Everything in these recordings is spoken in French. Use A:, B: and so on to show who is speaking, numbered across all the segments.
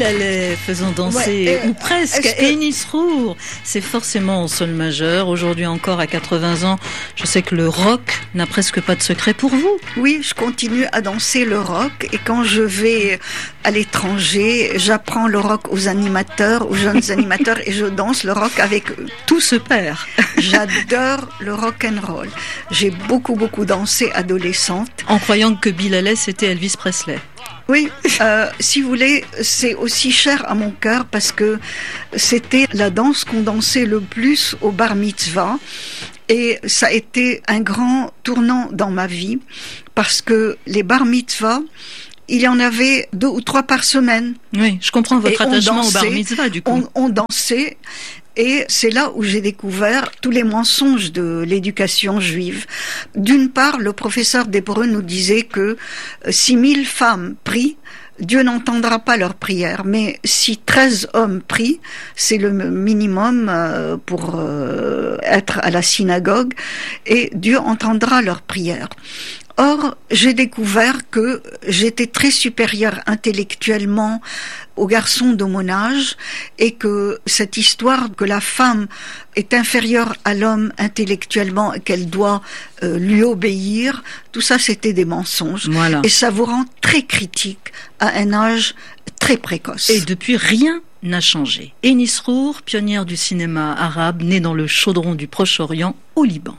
A: Bill Haley faisant danser, ou presque, Ennis Roux. C'est forcément en sol majeur. Aujourd'hui encore, à 80 ans, je sais que le rock n'a presque pas de secret pour vous.
B: Oui, je continue à danser le rock. Et quand je vais à l'étranger, j'apprends le rock aux animateurs, aux jeunes animateurs, et je danse le rock avec eux.
A: Tout se perd.
B: J'adore le rock and roll. J'ai beaucoup dansé adolescente.
A: En croyant que Bill Haley, c'était Elvis Presley.
B: Oui, si vous voulez, c'est aussi cher à mon cœur parce que c'était la danse qu'on dansait le plus au bar mitzvah. Et ça a été un grand tournant dans ma vie parce que les bar mitzvahs, il y en avait 2 ou 3 par semaine.
A: Oui, je comprends votre attachement au bar mitzvah du coup.
B: On dansait. Et c'est là où j'ai découvert tous les mensonges de l'éducation juive. D'une part, le professeur d'hébreu nous disait que si 1000 femmes prient, Dieu n'entendra pas leurs prières. Mais si 13 hommes prient, c'est le minimum pour être à la synagogue, et Dieu entendra leurs prières. Or, j'ai découvert que j'étais très supérieure intellectuellement aux garçons de mon âge et que cette histoire que la femme est inférieure à l'homme intellectuellement et qu'elle doit lui obéir, tout ça c'était des mensonges.
A: Voilà.
B: Et ça vous rend très critique à un âge très précoce.
A: Et depuis, rien n'a changé. Ennis Roux, pionnière du cinéma arabe, née dans le chaudron du Proche-Orient au Liban.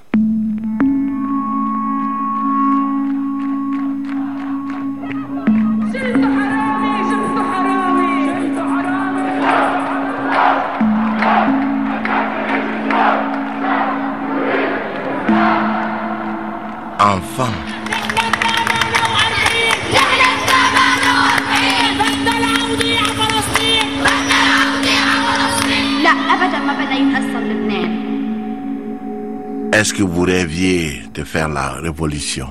C: Enfant. Est-ce que vous rêviez de faire la révolution?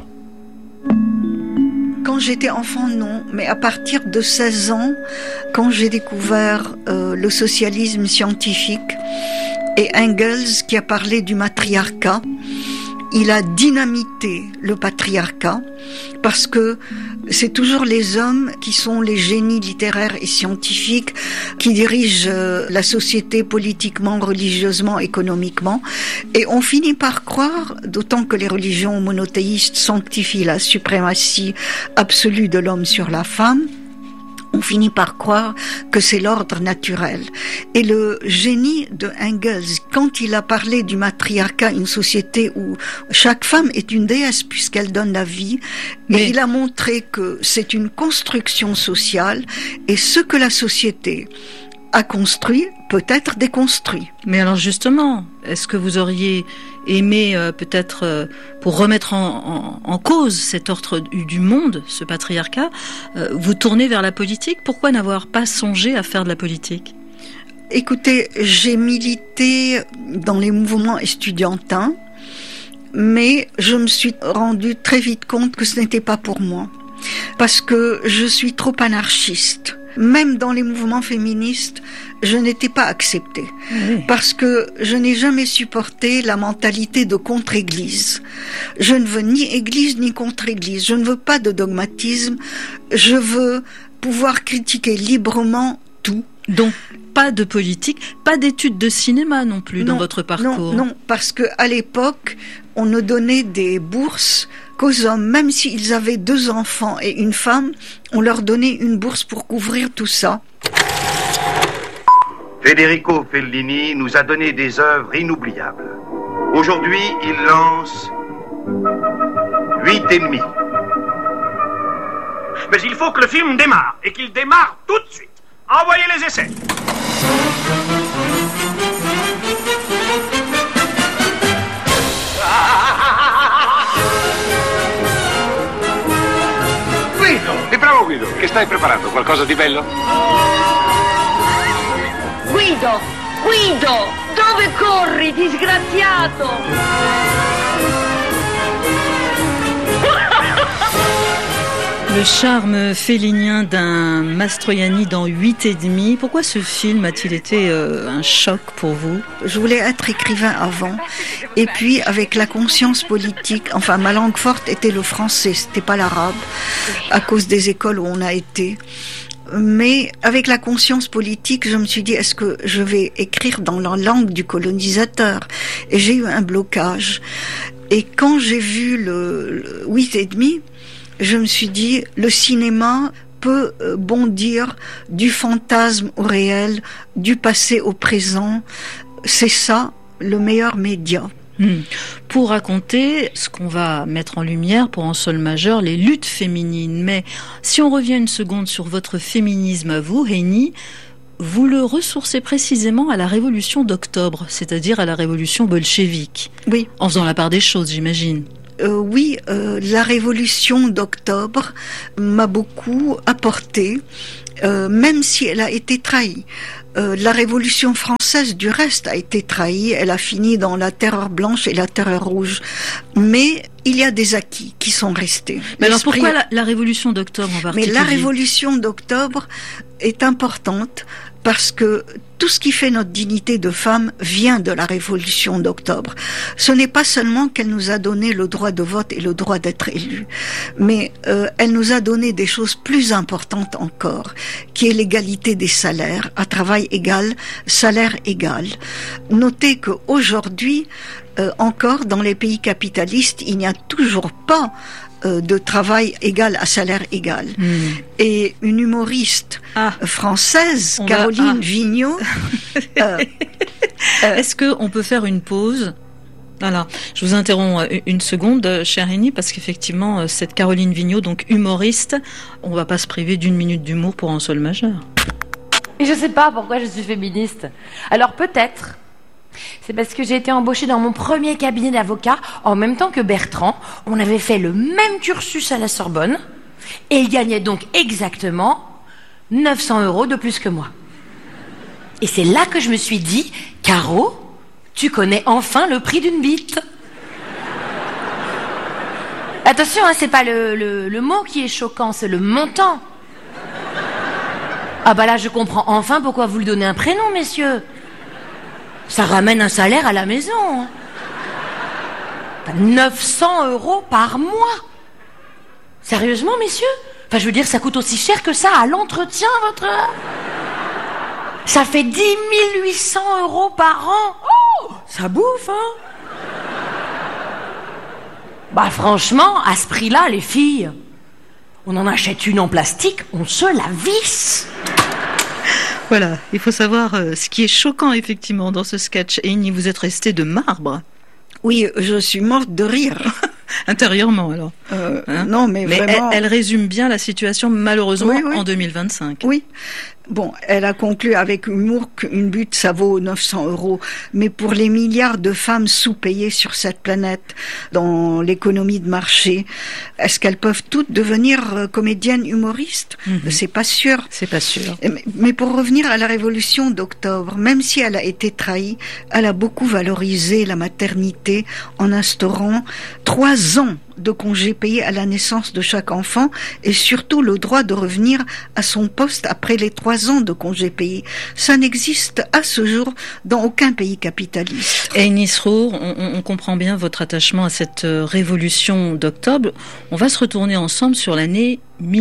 B: Quand j'étais enfant, non. Mais à partir de 16 ans, quand j'ai découvert le socialisme scientifique et Engels qui a parlé du matriarcat, il a dynamité le patriarcat parce que c'est toujours les hommes qui sont les génies littéraires et scientifiques qui dirigent la société politiquement, religieusement, économiquement. Et on finit par croire, d'autant que les religions monothéistes sanctifient la suprématie absolue de l'homme sur la femme, on finit par croire que c'est l'ordre naturel. Et le génie de Engels, quand il a parlé du matriarcat, une société où chaque femme est une déesse puisqu'elle donne la vie, et il a montré que c'est une construction sociale, et ce que la société a construit peut être déconstruit.
A: Mais alors justement, est-ce que vous auriez aimé peut-être pour remettre en cause cet ordre du monde, ce patriarcat, vous tourner vers la politique? Pourquoi n'avoir pas songé à faire de la politique?
B: Écoutez, j'ai milité dans les mouvements estudiantins, mais je me suis rendu très vite compte que ce n'était pas pour moi, parce que je suis trop anarchiste. Même dans les mouvements féministes, je n'étais pas acceptée. Parce que je n'ai jamais supporté la mentalité de contre-église. Je ne veux ni église ni contre-église. Je ne veux pas de dogmatisme. Je veux pouvoir critiquer librement tout.
A: Donc, pas de politique, pas d'études de cinéma non plus dans votre parcours.
B: Non, parce que à l'époque, on ne donnait des bourses qu'aux hommes, même s'ils avaient 2 enfants et une femme, on leur donnait une bourse pour couvrir tout ça.
D: Federico Fellini nous a donné des œuvres inoubliables. Aujourd'hui, il lance 8,5.
E: Mais il faut que le film démarre, et qu'il démarre tout de suite. Envoyez les essais.
F: Guido, è bravo Guido, che stai preparando? Qualcosa di bello?
G: Guido, dove corri, disgraziato?
A: Le charme félinien d'un Mastroianni dans 8,5. Pourquoi ce film a-t-il été un choc pour vous?
B: Je voulais être écrivain avant. Et puis, avec la conscience politique, enfin, ma langue forte était le français, c'était pas l'arabe, à cause des écoles où on a été. mais avec la conscience politique, je me suis dit, est-ce que je vais écrire dans la langue du colonisateur? Et j'ai eu un blocage. Et quand j'ai vu le 8,5, je me suis dit, le cinéma peut bondir du fantasme au réel, du passé au présent. C'est ça, le meilleur média.
A: Pour raconter ce qu'on va mettre en lumière pour En sol majeur, les luttes féminines. Mais si on revient une seconde sur votre féminisme à vous, Heini, vous le ressourcez précisément à la révolution d'octobre, c'est-à-dire à la révolution bolchevique.
B: Oui.
A: En faisant la part des choses, j'imagine.
B: Oui, la révolution d'octobre m'a beaucoup apporté, même si elle a été trahie. La Révolution française, du reste, a été trahie. Elle a fini dans la terreur blanche et la terreur rouge. Mais il y a des acquis qui sont restés.
A: Mais alors pourquoi la Révolution d'octobre en particulier?
B: Mais la Révolution d'octobre est importante parce que tout ce qui fait notre dignité de femme vient de la Révolution d'octobre. Ce n'est pas seulement qu'elle nous a donné le droit de vote et le droit d'être élus, mais elle nous a donné des choses plus importantes encore, qui est l'égalité des salaires, à travail égal, salaire égal. Notez qu'aujourd'hui, encore dans les pays capitalistes, il n'y a toujours pas de travail égal à salaire égal. Et une humoriste française, Caroline Vigneault...
A: Est-ce qu'on peut faire une pause ? Voilà, je vous interromps une seconde, chère Heini, parce qu'effectivement, cette Caroline Vigneault, donc humoriste, on va pas se priver d'une minute d'humour pour En sol majeur.
H: Et je sais pas pourquoi je suis féministe. Alors peut-être... c'est parce que j'ai été embauchée dans mon premier cabinet d'avocat en même temps que Bertrand. On avait fait le même cursus à la Sorbonne et il gagnait donc exactement 900 € de plus que moi. Et c'est là que je me suis dit, Caro, tu connais enfin le prix d'une bite. Attention, hein, c'est pas le mot qui est choquant, c'est le montant. Ah bah là, je comprends enfin pourquoi vous lui donnez un prénom, messieurs. Ça ramène un salaire à la maison. 900 € par mois. Sérieusement, messieurs? Enfin, je veux dire, ça coûte aussi cher que ça à l'entretien, votre... Ça fait 10 800 € par an. Oh, ça bouffe, hein? Bah franchement, à ce prix-là, les filles, on en achète une en plastique, on se la visse.
A: Voilà, il faut savoir ce qui est choquant effectivement dans ce sketch. Heini, vous êtes resté de marbre.
B: Oui, je suis morte de rire.
A: Intérieurement alors.
B: Non, mais vraiment...
A: elle résume bien la situation malheureusement en 2025.
B: Oui. Bon, elle a conclu avec humour qu'une butte, ça vaut 900 €. Mais pour les milliards de femmes sous-payées sur cette planète, dans l'économie de marché, est-ce qu'elles peuvent toutes devenir comédiennes humoristes? C'est pas sûr.
A: C'est pas sûr.
B: Mais pour revenir à la Révolution d'octobre, même si elle a été trahie, elle a beaucoup valorisé la maternité en instaurant 3 ans de congés payés à la naissance de chaque enfant et surtout le droit de revenir à son poste après les 3 ans de congés payés. Ça n'existe à ce jour dans aucun pays capitaliste.
A: Heini Srour, on comprend bien votre attachement à cette révolution d'octobre. On va se retourner ensemble sur l'année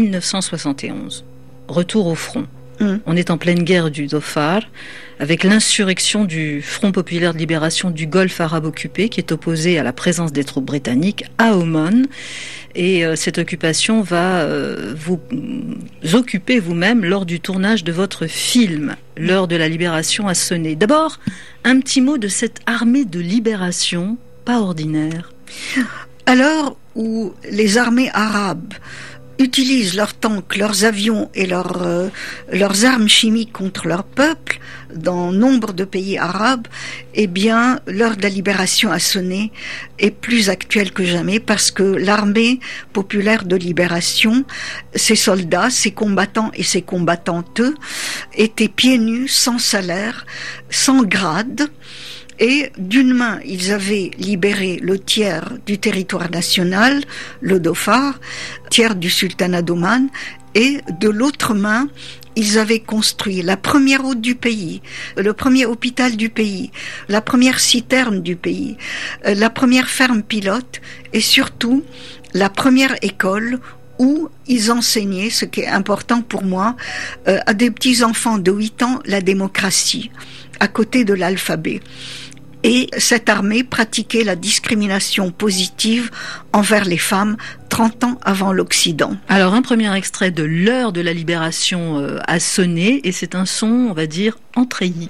A: 1971. Retour au front. On est en pleine guerre du Dhofar, avec l'insurrection du Front populaire de libération du Golfe arabe occupé, qui est opposé à la présence des troupes britanniques à Oman. Et cette occupation va vous occuper vous-même lors du tournage de votre film. L'heure de la libération a sonné. D'abord, un petit mot de cette armée de libération, pas ordinaire.
B: À l'heure où les armées arabes utilisent leurs tanks, leurs avions et leurs armes chimiques contre leur peuple dans nombre de pays arabes, eh bien, l'heure de la libération a sonné est plus actuelle que jamais parce que l'armée populaire de libération, ses soldats, ses combattants et ses combattantes étaient pieds nus, sans salaire, sans grade. Et d'une main, ils avaient libéré le tiers du territoire national, le Dhofar, tiers du sultanat d'Oman, et de l'autre main, ils avaient construit la première route du pays, le premier hôpital du pays, la première citerne du pays, la première ferme pilote et surtout la première école où ils enseignaient, ce qui est important pour moi, à des petits-enfants de 8 ans, la démocratie, à côté de l'alphabet. Et cette armée pratiquait la discrimination positive envers les femmes 30 ans avant l'Occident.
A: Alors, un premier extrait de l'heure de la libération a sonné, et c'est un son, on va dire, entraillis.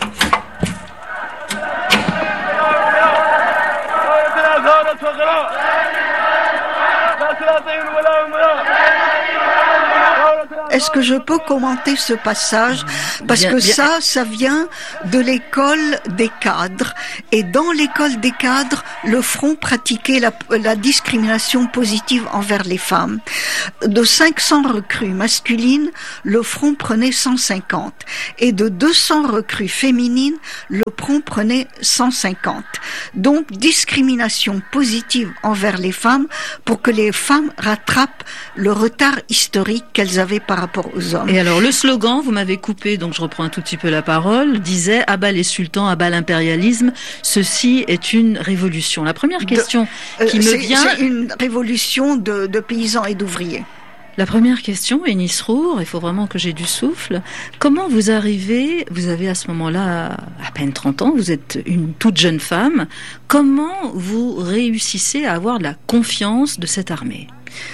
B: Est-ce que je peux commenter ce passage? Parce que ça vient de l'école des cadres. Et dans l'école des cadres, le Front pratiquait la discrimination positive envers les femmes. De 500 recrues masculines, le Front prenait 150. Et de 200 recrues féminines, le Front prenait 150. Donc, discrimination positive envers les femmes pour que les femmes rattrapent le retard historique qu'elles avaient par rapport aux hommes.
A: Et alors, le slogan, vous m'avez coupé, donc je reprends un tout petit peu la parole, disait « À bas les sultans, à bas l'impérialisme, ceci est une révolution ». La première question qui me vient...
B: C'est une révolution de paysans et d'ouvriers.
A: La première question, Enis Rour, il faut vraiment que j'ai du souffle. Comment vous avez à ce moment-là à peine 30 ans, vous êtes une toute jeune femme, comment vous réussissez à avoir la confiance de cette armée ?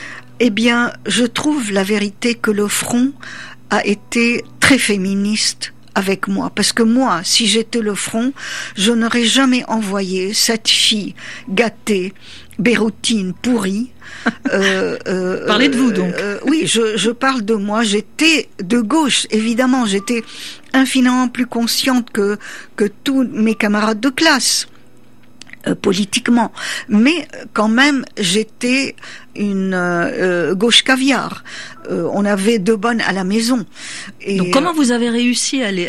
B: Eh bien, je trouve la vérité que le Front a été très féministe avec moi. Parce que moi, si j'étais le Front, je n'aurais jamais envoyé cette fille gâtée, béroutine, pourrie.
A: Parlez de vous donc.
B: Oui, je parle de moi. J'étais de gauche, évidemment. J'étais infiniment plus consciente que tous mes camarades de classe. Politiquement, mais quand même j'étais une gauche caviar. On avait 2 bonnes à la maison. Et
A: donc comment vous avez réussi à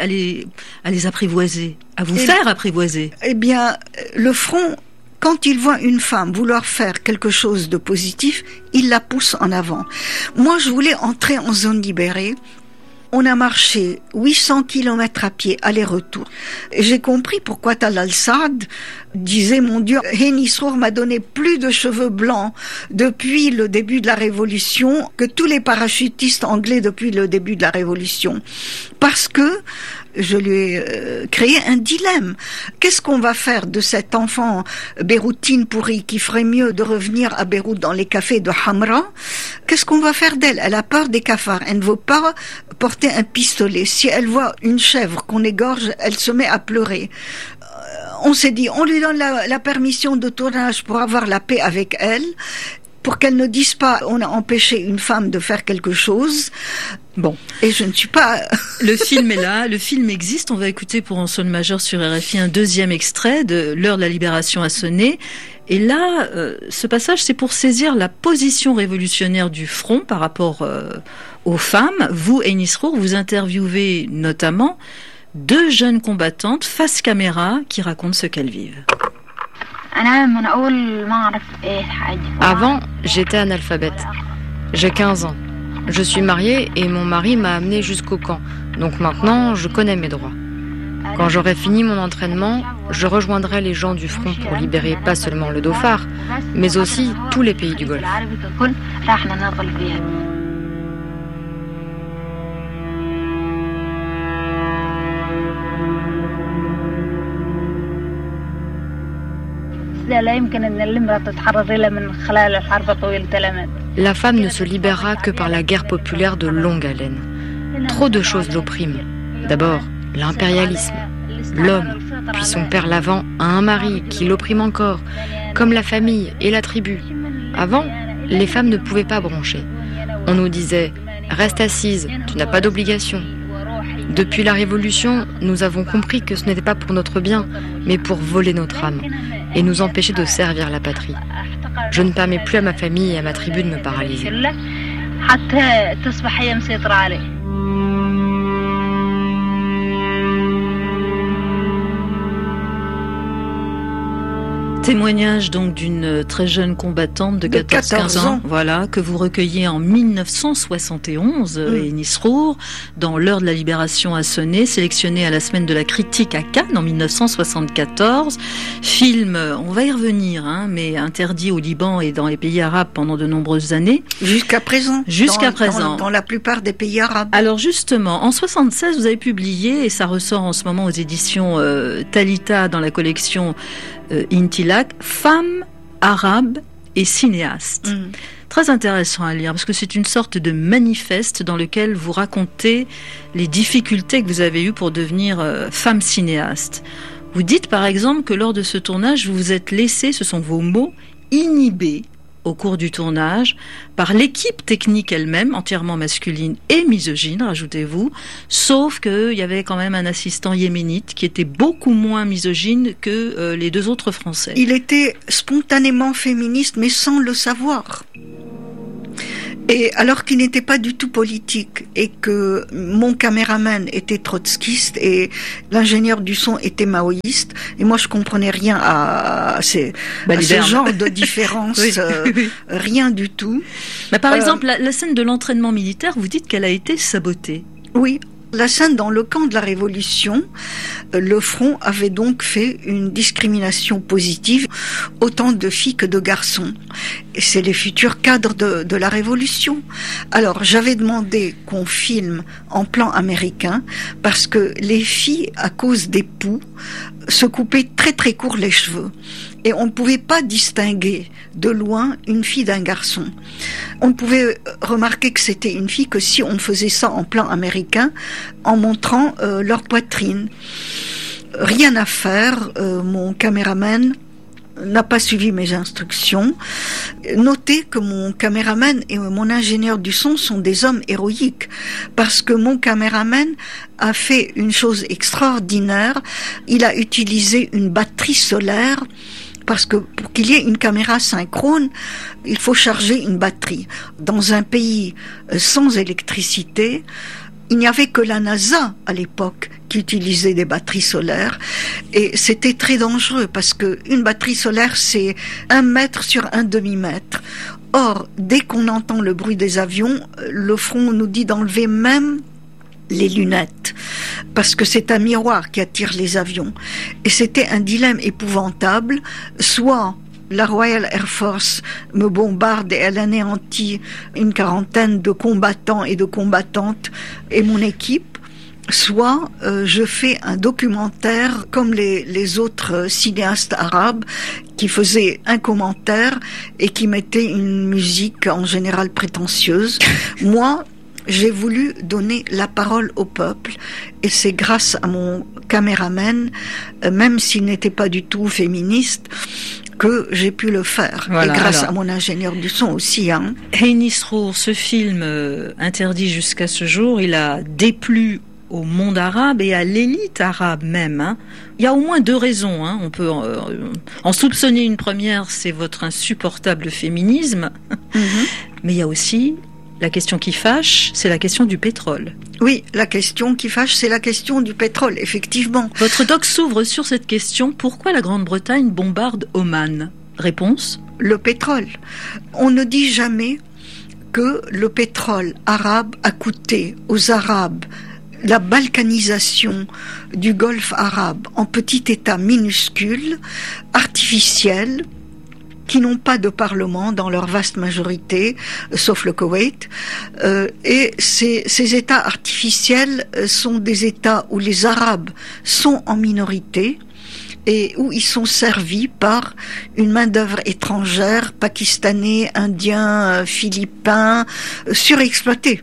A: les apprivoiser, à vous faire apprivoiser?
B: Eh bien, le Front, quand il voit une femme vouloir faire quelque chose de positif, il la pousse en avant. Moi, je voulais entrer en zone libérée. On a marché 800 kilomètres à pied, aller-retour. Et j'ai compris pourquoi Tal al-Saad disait, mon Dieu, Enis Rour m'a donné plus de cheveux blancs depuis le début de la Révolution que tous les parachutistes anglais depuis le début de la Révolution. Parce que je lui ai créé un dilemme. Qu'est-ce qu'on va faire de cette enfant béroutine pourrie qui ferait mieux de revenir à Beyrouth dans les cafés de Hamra? Qu'est-ce qu'on va faire d'elle? Elle a peur des cafards. Elle ne veut pas porter un pistolet. Si elle voit une chèvre qu'on égorge, elle se met à pleurer. On s'est dit, on lui donne la permission de tournage pour avoir la paix avec elle, pour qu'elle ne dise pas on a empêché une femme de faire quelque chose. Bon, et je ne suis pas...
A: Le film est là, le film existe. On va écouter pour En sol majeur sur RFI un deuxième extrait de L'heure de la libération a sonné. Et là, ce passage, c'est pour saisir la position révolutionnaire du Front par rapport aux femmes. Vous, Enis Rour, vous interviewez notamment 2 jeunes combattantes face caméra qui racontent ce qu'elles vivent.
I: Avant, j'étais analphabète. J'ai 15 ans. Je suis mariée et mon mari m'a amenée jusqu'au camp. Donc maintenant, je connais mes droits. Quand j'aurai fini mon entraînement, je rejoindrai les gens du front pour libérer pas seulement le Dhofar, mais aussi tous les pays du Golfe. La femme ne se libérera que par la guerre populaire de longue haleine. Trop de choses l'oppriment. D'abord, l'impérialisme. L'homme, puis son père l'avant, a un mari qui l'opprime encore, comme la famille et la tribu. Avant, les femmes ne pouvaient pas broncher. On nous disait « Reste assise, tu n'as pas d'obligation ». Depuis la Révolution, nous avons compris que ce n'était pas pour notre bien, mais pour voler notre âme et nous empêcher de servir la patrie. Je ne permets plus à ma famille et à ma tribu de me paralyser.
A: Témoignage donc d'une très jeune combattante de 14-15 ans, voilà, que vous recueillez en 1971, Ennis Roure, dans L'heure de la libération a sonné, sélectionné à la semaine de la critique à Cannes en 1974. Film, on va y revenir, mais interdit au Liban et dans les pays arabes pendant de nombreuses années.
B: Jusqu'à présent.
A: Jusqu'à présent.
B: Dans la plupart des pays arabes.
A: Alors justement, en 76, vous avez publié, et ça ressort en ce moment aux éditions Talita dans la collection Intilac, Femmes, Arabes et cinéastes. Très intéressant à lire parce que c'est une sorte de manifeste dans lequel vous racontez les difficultés que vous avez eues pour devenir femme cinéaste. Vous dites par exemple que lors de ce tournage, vous vous êtes laissé, ce sont vos mots, inhibé au cours du tournage par l'équipe technique elle-même, entièrement masculine et misogyne, rajoutez-vous, sauf qu'il y avait quand même un assistant yéménite qui était beaucoup moins misogyne que les deux autres Français.
B: Il était spontanément féministe, mais sans le savoir. Et alors qu'il n'était pas du tout politique et que mon caméraman était trotskiste et l'ingénieur du son était maoïste et moi je comprenais rien à ce genre de différence, rien du tout.
A: Mais par exemple, la scène de l'entraînement militaire, vous dites qu'elle a été sabotée.
B: Oui. La scène dans le camp de la Révolution, le front avait donc fait une discrimination positive, autant de filles que de garçons. Et c'est les futurs cadres de la Révolution. Alors j'avais demandé qu'on filme en plan américain, parce que les filles, à cause des poux, se coupaient très très court les cheveux. Et on ne pouvait pas distinguer de loin une fille d'un garçon. On ne pouvait remarquer que c'était une fille que si on faisait ça en plan américain, en montrant leur poitrine. Rien à faire, mon caméraman n'a pas suivi mes instructions. Notez que mon caméraman et mon ingénieur du son sont des hommes héroïques, parce que mon caméraman a fait une chose extraordinaire. Il a utilisé une batterie solaire, parce que pour qu'il y ait une caméra synchrone, il faut charger une batterie. Dans un pays sans électricité, il n'y avait que la NASA à l'époque qui utilisait des batteries solaires et c'était très dangereux parce que une batterie solaire c'est 1 mètre sur 1 demi-mètre. Or, dès qu'on entend le bruit des avions, le front nous dit d'enlever même les lunettes, parce que c'est un miroir qui attire les avions. Et c'était un dilemme épouvantable, soit la Royal Air Force me bombarde et elle anéantit une quarantaine de combattants et de combattantes et mon équipe, soit je fais un documentaire comme les autres cinéastes arabes qui faisaient un commentaire et qui mettaient une musique en général prétentieuse. Moi, j'ai voulu donner la parole au peuple et c'est grâce à mon caméraman, même s'il n'était pas du tout féministe, que j'ai pu le faire. Voilà, et grâce à mon ingénieur du son aussi.
A: Ennis Roure, ce film interdit jusqu'à ce jour, il a déplu au monde arabe et à l'élite arabe même. Il y a au moins 2 raisons. On peut en soupçonner une première, c'est votre insupportable féminisme. Mais il y a aussi la question qui fâche, c'est la question du pétrole.
B: Oui, la question qui fâche, c'est la question du pétrole, effectivement.
A: Votre doc s'ouvre sur cette question. Pourquoi la Grande-Bretagne bombarde Oman ? Réponse ?
B: Le pétrole. On ne dit jamais que le pétrole arabe a coûté aux Arabes la balkanisation du Golfe arabe en petit État minuscule, artificiel, qui n'ont pas de parlement dans leur vaste majorité, sauf le Koweït. Et ces États artificiels sont des États où les Arabes sont en minorité et où ils sont servis par une main-d'œuvre étrangère, pakistanais, indiens, philippins, surexploités.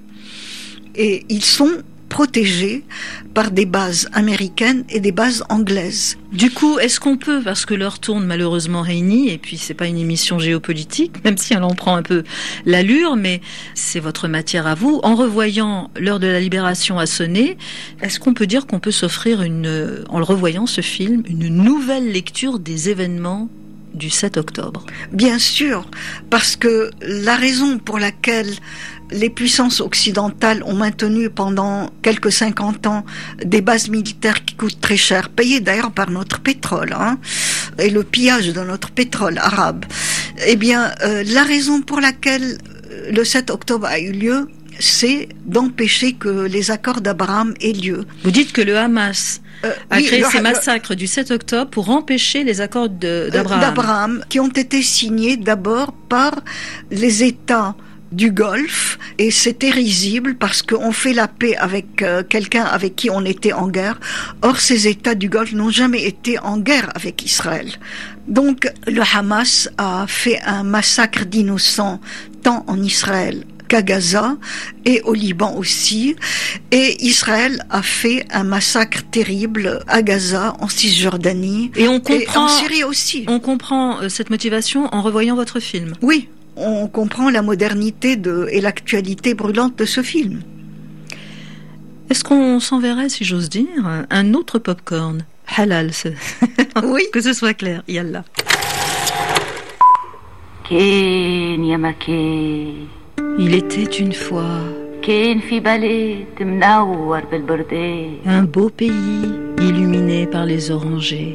B: Et ils sont protégés par des bases américaines et des bases anglaises.
A: Du coup, est-ce qu'on peut, parce que l'heure tourne malheureusement Heini, et puis c'est pas une émission géopolitique, même si elle en prend un peu l'allure, mais c'est votre matière à vous. En revoyant L'heure de la libération a sonné, est-ce qu'on peut dire qu'on peut s'offrir en le revoyant ce film, une nouvelle lecture des événements du 7 octobre ?
B: Bien sûr, parce que la raison pour laquelle les puissances occidentales ont maintenu pendant quelques 50 ans des bases militaires qui coûtent très cher, payées d'ailleurs par notre pétrole, et le pillage de notre pétrole arabe. Eh bien, la raison pour laquelle le 7 octobre a eu lieu, c'est d'empêcher que les accords d'Abraham aient lieu.
A: Vous dites que le Hamas a créé ces massacres du 7 octobre pour empêcher les accords d'Abraham.
B: Qui ont été signés d'abord par les États du Golfe, et c'était risible parce qu'on fait la paix avec quelqu'un avec qui on était en guerre. Or, ces États du Golfe n'ont jamais été en guerre avec Israël. Donc, le Hamas a fait un massacre d'innocents tant en Israël qu'à Gaza et au Liban aussi, et Israël a fait un massacre terrible à Gaza, en Cisjordanie et en Syrie aussi.
A: On comprend cette motivation en revoyant votre film.
B: Oui, on comprend la modernité et l'actualité brûlante de ce film.
A: Est-ce qu'on s'enverrait, si j'ose dire, un autre popcorn halal?
B: Oui.
A: Que ce soit clair, yallah. Il était une fois un beau pays illuminé par les orangers.